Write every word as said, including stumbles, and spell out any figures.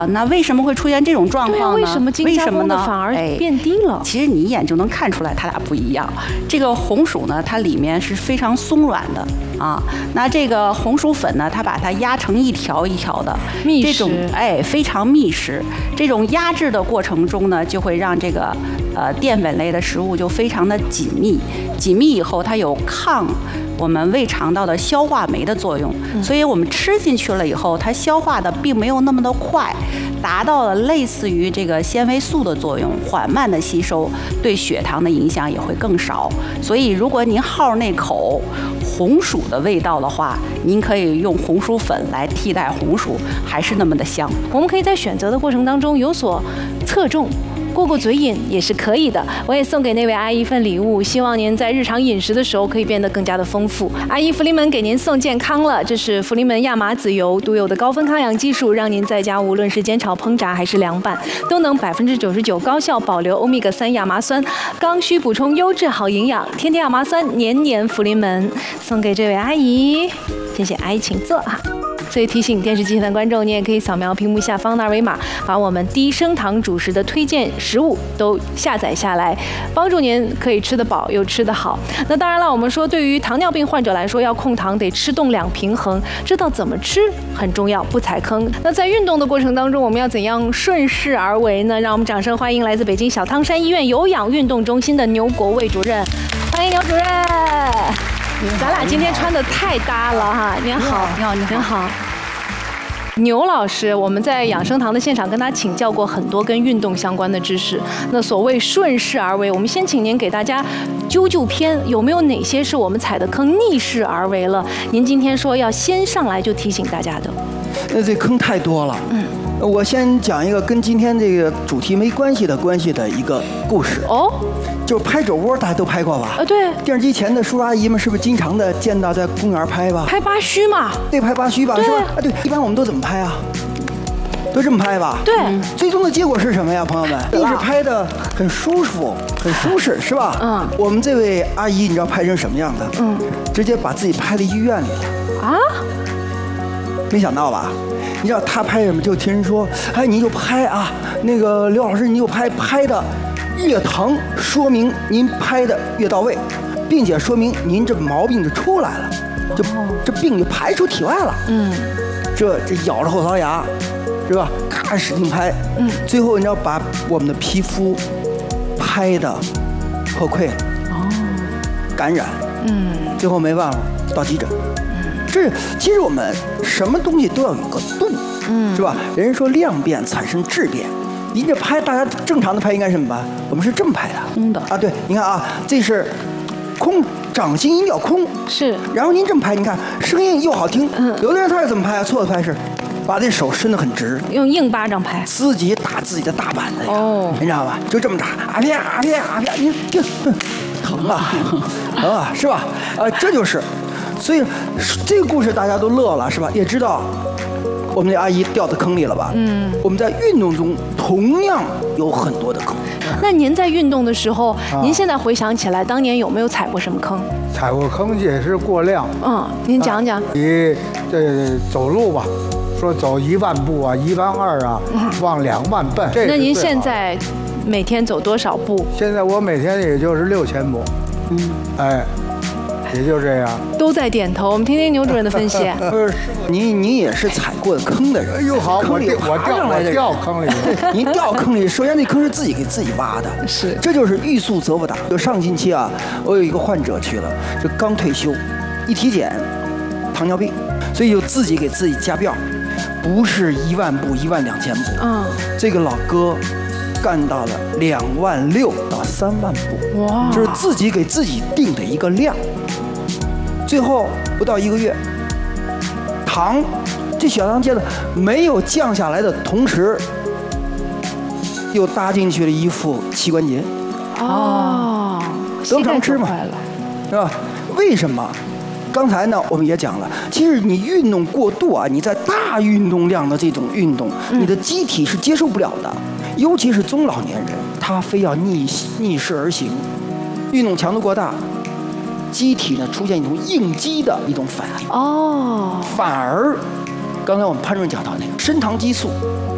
那为什么会出现这种状况呢？ 为什么精加工的反而变低了？ 哎、其实你一眼就能看出来，它俩不一样。这个红薯呢，它里面是非常松软的啊。那这个红薯粉呢，它把它压成一条一条的， 密实， 这种哎非常密实。这种压制的过程中呢，就会让这个呃淀粉类的食物就非常的紧密。紧密以后，它有抗我们胃肠道的消化酶的作用，所以我们吃进去了以后，它消化的并没有那么的快，达到了类似于这个纤维素的作用，缓慢的吸收，对血糖的影响也会更少。所以，如果您好那口红薯的味道的话，您可以用红薯粉来替代红薯，还是那么的香。 我们可以在选择的过程当中有所侧重。过过嘴瘾也是可以的。我也送给那位阿姨一份礼物，希望您在日常饮食的时候可以变得更加的丰富。阿姨，福临门给您送健康了，这是福临门亚麻籽油独有的高分抗氧技术，让您在家无论是煎炒烹炸还是凉拌，都能百分之九十九高效保留欧米伽三亚麻酸，刚需补充优质好营养。天天亚麻酸，年年福临门，送给这位阿姨，谢谢阿姨，请坐啊。所以提醒电视机前的观众，你也可以扫描屏幕下方的二维码，把我们低升糖主食的推荐食物都下载下来，帮助您可以吃得饱又吃得好。那当然了，我们说对于糖尿病患者来说，要控糖得吃动两平衡，知道怎么吃很重要，不踩坑。那在运动的过程当中，我们要怎样顺势而为呢？让我们掌声欢迎来自北京小汤山医院有氧运动中心的牛国卫主任，欢迎牛主任。咱俩今天穿的太搭了哈！您好， 你好，你好， 您好。牛老师，我们在养生堂的现场跟他请教过很多跟运动相关的知识。那所谓顺势而为，我们先请您给大家揪揪偏，有没有哪些是我们踩的坑逆势而为了？您今天说要先上来就提醒大家的。 那这坑太多了。嗯。我先讲一个跟今天这个主题没关系的关系的一个故事。 哦。 就是拍酒窝，大家都拍过吧？ 啊，对。 电视机前的叔叔阿姨们是不是经常的见到在公园拍吧？ 拍八虚嘛？ 对，拍八虚吧，是吧？啊，对，一般我们都怎么拍啊？都这么拍吧？ 对。 最终的结果是什么呀，朋友们？一是拍的很舒服、很舒适，是吧？嗯。我们这位阿姨，你知道拍成什么样的？嗯。直接把自己拍到医院里了。啊？没想到吧？你知道她拍什么？就听人说，哎，你就拍啊，那个刘老师，你就拍拍的。越疼，说明您拍的越到位，并且说明您这毛病就出来了，就这病就排出体外了。嗯，这这咬着后槽牙，是吧？咔使劲拍，嗯，最后你要把我们的皮肤拍的破溃了，哦，感染，嗯，最后没办法到急诊。嗯，这其实我们什么东西都要有个度，嗯，是吧？人家说量变产生质变。您这拍，大家正常的拍应该是什么拍？我们是这么拍的， 空的啊。对，你看啊，这是空，掌心音调空， 是。然后您这么拍，你看声音又好听。嗯。有的人他是怎么拍啊？错的拍是把这手伸得很直， 用硬巴掌拍， 自己打自己的大板子呀。哦。你知道吧？就这么打，啊啪啊啪啊啪，你这疼啊，疼啊，是吧？啊，这就是，所以这个故事大家都乐了，是吧？也知道。我们的阿姨掉到坑里了吧？嗯，我们在运动中同样有很多的坑。 那您在运动的时候，啊、您现在回想起来，当年有没有踩过什么坑？ 踩过坑也是过量。 嗯，您讲讲。 你这走路吧，说走一万步啊，一万二啊，往两万奔。 那您现在每天走多少步？ 现在我每天也就是六千步。嗯，哎。也就这样， 都在点头。我们听听牛主任的分析。 不是，您您也是踩过坑的人。 哎呦好，坑里我掉我掉坑里。 您掉坑里，首先那坑是自己给自己挖的。 是， 这就是欲速则不达。就上星期啊，我有一个患者去了，就刚退休，一体检，糖尿病，所以就自己给自己加标，不是一万步、一万两千步。嗯，这个老哥。干到了两万六到三万步，哇！就是自己给自己定的一个量。最后不到一个月，糖，这血糖阶段没有降下来的同时，又搭进去了一副膝关节。哦，得常吃嘛，是吧？为什么？刚才呢，我们也讲了，其实你运动过度啊，你在大运动量的这种运动，你的机体是接受不了的。尤其是中老年人，他非要逆逆势而行，运动强度过大，机体呢出现一种应激的一种反应。哦，反而，刚才我们潘主任讲到那个升糖激素